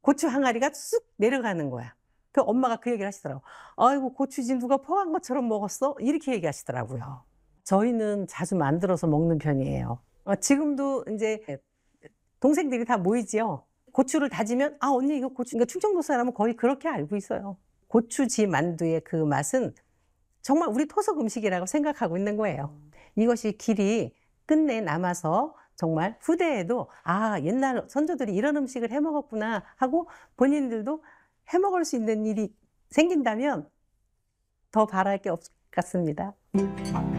고추 항아리가 쑥 내려가는 거야. 그 엄마가 그 얘기를 하시더라고. "아이고 고추지 누가 퍼간 것처럼 먹었어?" 이렇게 얘기하시더라고요. 저희는 자주 만들어서 먹는 편이에요. 지금도 인제 동생들이 다 모이지요. 고추를 다지면 "아 언니 이거 고추." 그러니까 충청도 사람은 거의 그렇게 알고 있어요. 고추지 만두의 그 맛은 정말 우리 토속 음식이라고 생각하고 있는 거예요. 이것이 길이 끝내 남아서 정말 후대에도 '아 옛날 선조들이 이런 음식을 해 먹었구나.' 하고 본인들도 해 먹을 수 있는 일이 생긴다면 더 바랄 게 없을 것 같습니다.